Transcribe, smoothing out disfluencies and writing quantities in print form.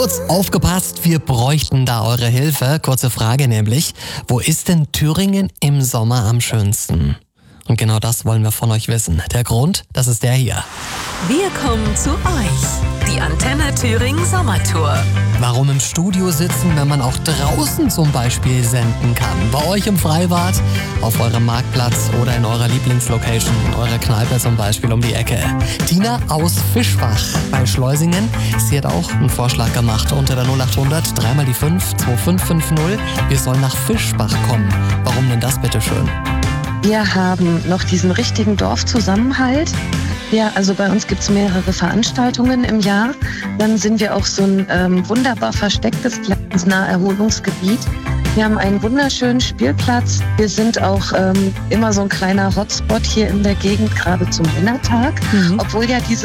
kurz aufgepasst, wir bräuchten da eure Hilfe. Kurze Frage nämlich, wo ist denn Thüringen im Sommer am schönsten? Und genau das wollen wir von euch wissen. Der Grund, das ist der hier. Wir kommen zu euch. Die Antenne Thüringen Sommertour. Warum im Studio sitzen, wenn man auch draußen zum Beispiel senden kann? Bei euch im Freibad, auf eurem Marktplatz oder in eurer Lieblingslocation, in eurer Kneipe zum Beispiel um die Ecke. Tina aus Fischbach bei Schleusingen, sie hat auch einen Vorschlag gemacht unter der 0800 3 mal die 5 2550. Wir sollen nach Fischbach kommen. Warum denn das bitteschön? Wir haben noch diesen richtigen Dorfzusammenhalt. Ja, also bei uns gibt es mehrere Veranstaltungen im Jahr. Dann sind wir auch so ein wunderbar verstecktes kleines Naherholungsgebiet. Wir haben einen wunderschönen Spielplatz. Wir sind auch immer so ein kleiner Hotspot hier in der Gegend, gerade zum Männertag. Obwohl ja diese